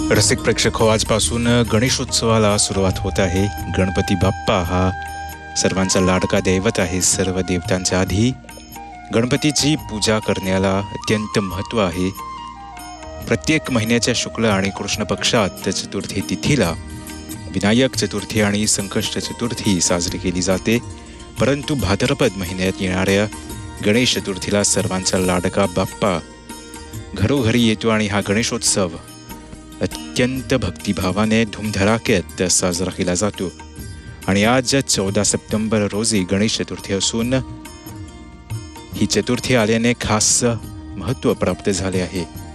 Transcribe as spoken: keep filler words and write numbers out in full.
रसिक प्रेक्षक हो, आजपासून गणेशोत्सवाला सुरुवात होत आहे. गणपती बाप्पा हा सर्वांचा लाडका दैवत आहे. सर्व देवतांच्या आधी गणपतीची पूजा करण्याला अत्यंत महत्त्व आहे. प्रत्येक महिन्याच्या शुक्ल आणि कृष्ण पक्षात चतुर्थी तिथीला विनायक चतुर्थी आणि संकष्ट चतुर्थी साजरी केली जाते. परंतु भाद्रपद महिन्यात येणाऱ्या गणेश चतुर्थीला सर्वांचा लाडका बाप्पा घरोघरी येतो आणि हा गणेशोत्सव अत्यंत भक्तिभावाने धूमधडाक्यात साजरा केला जातो. आणि आज चौदा सप्टेंबर रोजी गणेश चतुर्थी असून ही चतुर्थी आल्याने खास महत्त्व प्राप्त झाले आहे.